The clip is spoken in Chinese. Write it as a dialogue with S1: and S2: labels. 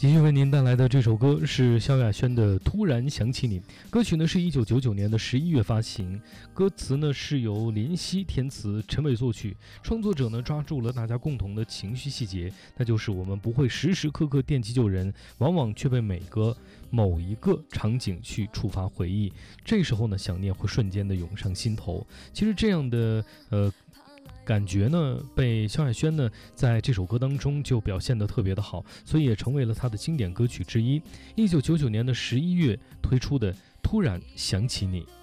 S1: 继续为您带来的这首歌是萧亚轩的《突然想起你》，歌曲呢是1999年的11月发行，歌词呢是由林夕填词，陈伟作曲，创作者呢抓住了大家共同的情绪细节，那就是我们不会时时刻刻惦记旧人，往往却被某一个场景去触发回忆，这时候呢想念会瞬间的涌上心头。其实这样的感觉呢，被萧亚轩呢在这首歌当中就表现得特别的好，所以也成为了他的经典歌曲之一。1999年的11月推出的《突然想起你》。